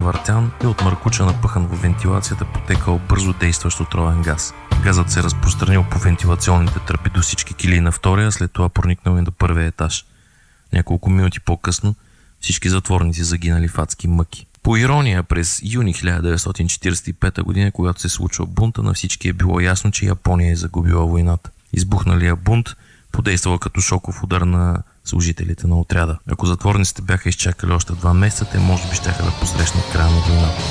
завъртян и от маркуча напъхан в вентилацията потекал бързо действащ отровен газ. Газът се разпространил по вентилационните тръби до всички килии на втория, след това проникнал и до първия етаж. Няколко минути по-късно всички затворници загинали в адски мъки. По ирония, през юни 1945 година, когато се случва бунта, на всички е било ясно, че Япония е загубила войната. Избухналия бунт подействала като шоков удар на служителите на отряда. Ако затворниците бяха изчакали още 2 месеца, те може би щяха да посрещнат края на войната.